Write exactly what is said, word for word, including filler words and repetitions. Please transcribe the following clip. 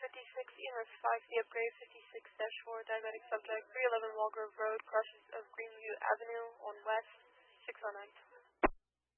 fifty-six, E M S five, the upgrade fifty-six dash four, diabetic subject, three eleven Walgrove Road, crosses of Greenview Avenue on west, six oh nine.